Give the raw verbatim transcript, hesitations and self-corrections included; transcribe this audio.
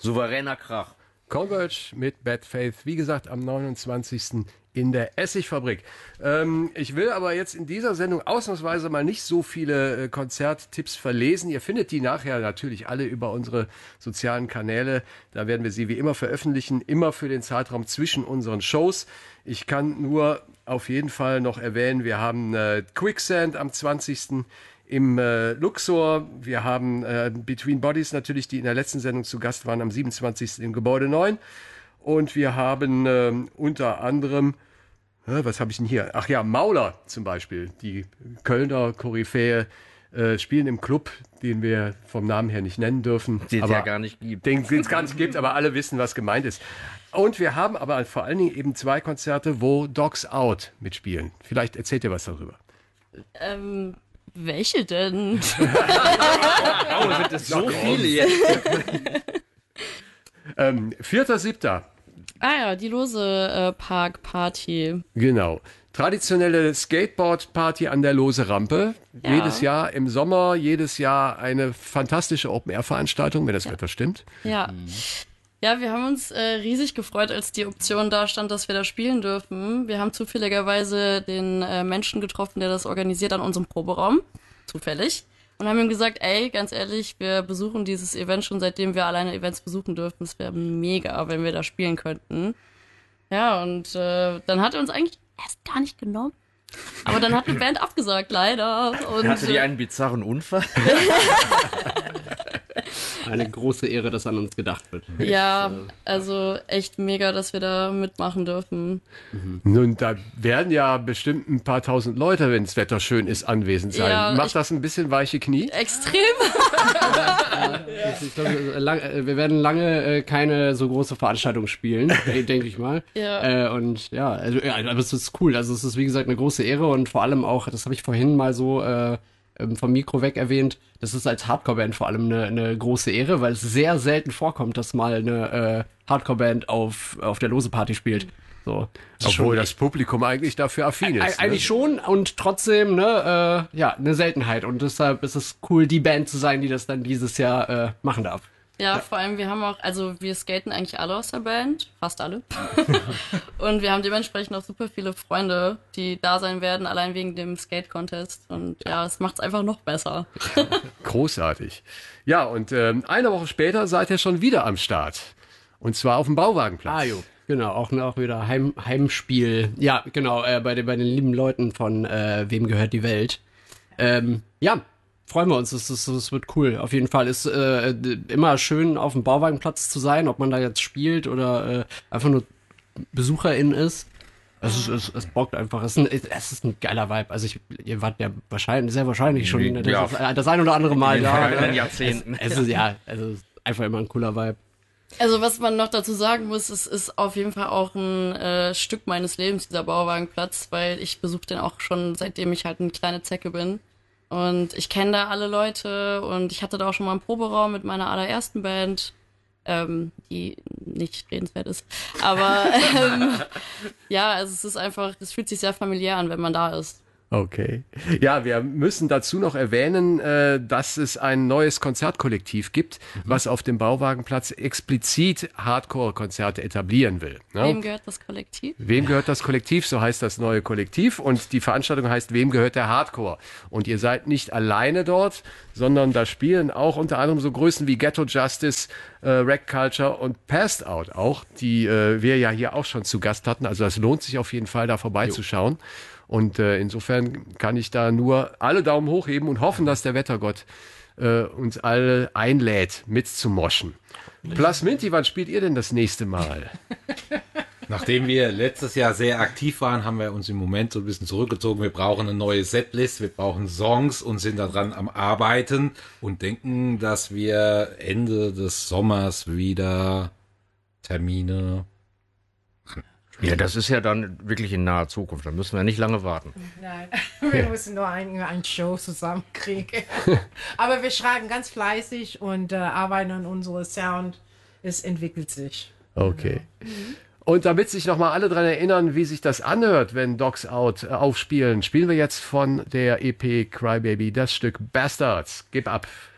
Souveräner Krach. Converge mit Bad Faith, wie gesagt, am neunundzwanzigsten in der Essigfabrik. Ähm, ich will aber jetzt in dieser Sendung ausnahmsweise mal nicht so viele äh, Konzerttipps verlesen. Ihr findet die nachher natürlich alle über unsere sozialen Kanäle. Da werden wir sie wie immer veröffentlichen, immer für den Zeitraum zwischen unseren Shows. Ich kann nur auf jeden Fall noch erwähnen, wir haben äh, Quicksand am zwanzigsten im äh, Luxor. Wir haben äh, Between Bodies natürlich, die in der letzten Sendung zu Gast waren, am siebenundzwanzigsten im Gebäude neun. Und wir haben äh, unter anderem, äh, was habe ich denn hier? Ach ja, Mauler zum Beispiel. Die Kölner Koryphäe äh, spielen im Club, den wir vom Namen her nicht nennen dürfen. Den es ja gar nicht gibt. Den es gar nicht gibt, aber alle wissen, was gemeint ist. Und wir haben aber vor allen Dingen eben zwei Konzerte, wo Dogs Out mitspielen. Vielleicht erzählt ihr was darüber. Ähm, welche denn? Oh, sind das so viele jetzt? ähm, vierter siebter Ah ja, die Lose äh, Park Party. Genau. Traditionelle Skateboard-Party an der Lose Rampe. Ja. Jedes Jahr im Sommer, jedes Jahr eine fantastische Open-Air-Veranstaltung, wenn das ja. Wetter stimmt. Ja. Mhm. Ja, wir haben uns äh, riesig gefreut, als die Option da stand, dass wir da spielen dürfen. Wir haben zufälligerweise den äh, Menschen getroffen, der das organisiert an unserem Proberaum. Zufällig. Und haben ihm gesagt, ey, ganz ehrlich, wir besuchen dieses Event schon, seitdem wir alleine Events besuchen dürfen. Es wäre mega, wenn wir da spielen könnten. Ja, und äh, dann hat er uns eigentlich erst gar nicht genommen. Aber dann hat die Band abgesagt, leider. Und, hatte die einen bizarren Unfall? Eine große Ehre, dass an uns gedacht wird. Ja, also echt mega, dass wir da mitmachen dürfen. Mhm. Nun, da werden ja bestimmt ein paar tausend Leute, wenn das Wetter schön ist, anwesend sein. Ja, Macht das ein bisschen weiche Knie? Extrem. Ja, ich glaube, lang, wir werden lange äh, keine so große Veranstaltung spielen, denke ich mal. Ja. Äh, und ja, also, ja, aber es ist cool. Also es ist, wie gesagt, eine große Ehre und vor allem auch, das habe ich vorhin mal so äh, vom Mikro weg erwähnt, das ist als Hardcore-Band vor allem eine, eine große Ehre, weil es sehr selten vorkommt, dass mal eine äh, Hardcore-Band auf, auf der Lose-Party spielt. So. Das Obwohl das Publikum eigentlich dafür affin ist. Eigentlich ne? schon und trotzdem, ne, äh, ja, eine Seltenheit. Und deshalb ist es cool, die Band zu sein, die das dann dieses Jahr äh, machen darf. Ja, vor allem, wir haben auch, also wir skaten eigentlich alle aus der Band, fast alle. Und wir haben dementsprechend auch super viele Freunde, die da sein werden, allein wegen dem Skate-Contest. Und ja, es macht's einfach noch besser. Großartig. Ja, und ähm, eine Woche später seid ihr schon wieder am Start. Und zwar auf dem Bauwagenplatz. Ah, jo. Genau, auch, auch wieder Heim, Heimspiel. Ja, genau, äh, bei, den, bei den lieben Leuten von äh, Wem gehört die Welt. Ähm, ja, freuen wir uns, es, es, es wird cool. Auf jeden Fall ist äh, immer schön, auf dem Bauwagenplatz zu sein, ob man da jetzt spielt oder äh, einfach nur Besucherin ist. Es, ist, es, es bockt einfach. Es ist, ein, es ist ein geiler Vibe. Also ich, ihr wart ja wahrscheinlich, sehr wahrscheinlich schon ja. das, das ein oder andere Mal in den da. vergangenen Jahrzehnten. Es, es ist ja, also es ist einfach immer ein cooler Vibe. Also was man noch dazu sagen muss, es ist auf jeden Fall auch ein äh, Stück meines Lebens, dieser Bauwagenplatz, weil ich besuche den auch schon, seitdem ich halt eine kleine Zecke bin. Und ich kenne da alle Leute und ich hatte da auch schon mal einen Proberaum mit meiner allerersten Band, ähm, die nicht redenswert ist. Aber ähm, ja, also es ist einfach, es fühlt sich sehr familiär an, wenn man da ist. Okay. Ja, wir müssen dazu noch erwähnen, äh, dass es ein neues Konzertkollektiv gibt, mhm. was auf dem Bauwagenplatz explizit Hardcore-Konzerte etablieren will. Ne? Wem gehört das Kollektiv? Wem gehört das Kollektiv? So heißt das neue Kollektiv. Und die Veranstaltung heißt Wem gehört der Hardcore? Und ihr seid nicht alleine dort, sondern da spielen auch unter anderem so Größen wie Ghetto Justice, äh, Rack Culture und Passed Out auch, die äh, wir ja hier auch schon zu Gast hatten. Also das lohnt sich auf jeden Fall, da vorbeizuschauen. Jo. Und äh, insofern kann ich da nur alle Daumen hochheben und hoffen, dass der Wettergott äh, uns alle einlädt, mitzumoschen. Plasminti, wann spielt ihr denn das nächste Mal? Nachdem wir letztes Jahr sehr aktiv waren, haben wir uns im Moment so ein bisschen zurückgezogen. Wir brauchen eine neue Setlist, wir brauchen Songs und sind daran am Arbeiten und denken, dass wir Ende des Sommers wieder Termine. Ja, das ist ja dann wirklich in naher Zukunft. Da müssen wir nicht lange warten. Nein, wir müssen nur eine ein Show zusammenkriegen. Aber wir schreiben ganz fleißig und äh, arbeiten an unserem Sound. Es entwickelt sich. Okay. Und damit sich nochmal alle dran erinnern, wie sich das anhört, wenn Dogs Out äh, aufspielen, spielen wir jetzt von der E P Crybaby das Stück Bastards. Gib ab.